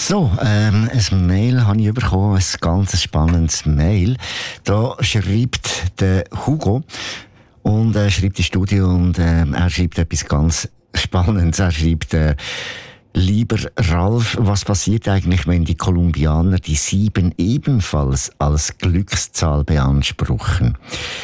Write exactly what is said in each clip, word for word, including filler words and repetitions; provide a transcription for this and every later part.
So, ähm, ein Mail habe ich bekommen, ein ganz spannendes Mail. Da schreibt der Hugo und er schreibt ins Studio und äh, er schreibt etwas ganz Spannendes. Er schreibt, äh, lieber Ralf, was passiert eigentlich, wenn die Kolumbianer die sieben ebenfalls als Glückszahl beanspruchen?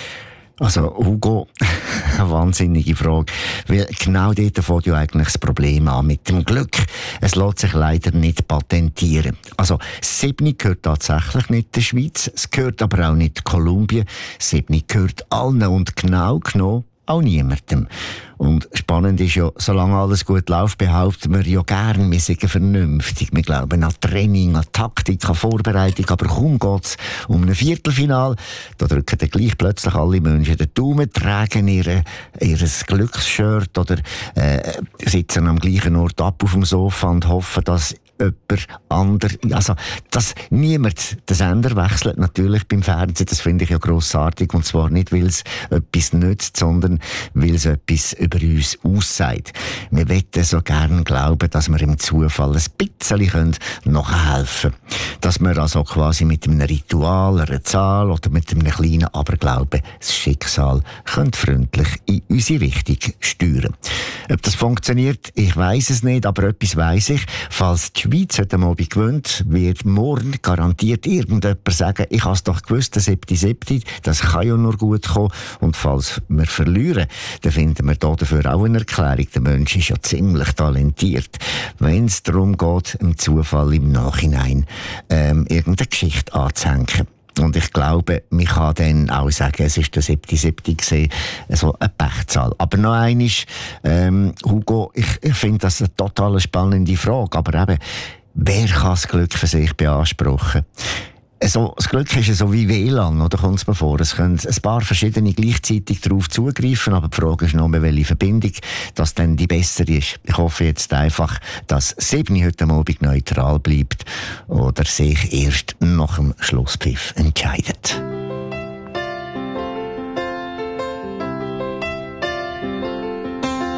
Also, Hugo, eine wahnsinnige Frage. Weil genau dort fängt ja eigentlich das Problem an mit dem Glück. Es lässt sich leider nicht patentieren. Also, sieben gehört tatsächlich nicht der Schweiz, es gehört aber auch nicht Kolumbien. sieben gehört allen und genau genommen auch niemandem. Und spannend ist ja, solange alles gut läuft, behaupten wir ja gern, wir sind vernünftig. Wir glauben an Training, an Taktik, an Vorbereitung, aber kaum geht's um ein Viertelfinal. Da drücken dann gleich plötzlich alle Menschen den Daumen, tragen ihre, ihres Glücksshirt oder äh, sitzen am gleichen Ort ab auf dem Sofa und hoffen, dass jemand anderes, also, dass niemand den Sender wechselt, natürlich beim Fernsehen, das finde ich ja grossartig, und zwar nicht, weil es etwas nützt, sondern weil es etwas über uns aussagt. Wir wollen so gerne glauben, dass wir im Zufall ein bisschen nachhelfen können. Dass wir also quasi mit einem Ritual, einer Zahl oder mit einem kleinen Aberglauben das Schicksal können freundlich in unsere Richtung steuern. Ob das funktioniert, ich weiss es nicht, aber etwas weiss ich, falls die Schweiz heute Abend gewinnt, wird morgen garantiert irgendjemand sagen, ich habe es doch gewusst, der siebte siebte, das kann ja nur gut kommen. Und falls wir verlieren, dann finden wir da dafür auch eine Erklärung. Der Mensch ist ja ziemlich talentiert, wenn es darum geht, im Zufall im Nachhinein ähm, irgendeine Geschichte anzuhängen. Und ich glaube, man kann dann auch sagen, es ist der siebte siebte gesehen, so eine Pechzahl. Aber noch eines, ähm, Hugo, ich, ich finde das eine total spannende Frage, aber eben, wer kann das Glück für sich beanspruchen? Also, das Glück ist ja so wie W L A N, oder kommt es mir vor? Es können ein paar verschiedene gleichzeitig darauf zugreifen, aber die Frage ist nur, welche Verbindung das dann die bessere ist. Ich hoffe jetzt einfach, dass sieben heute Abend neutral bleibt oder sich erst nach dem Schlusspfiff entscheidet.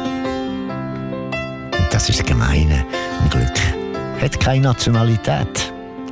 Und das ist das Gemeine am Glück. Hat keine Nationalität.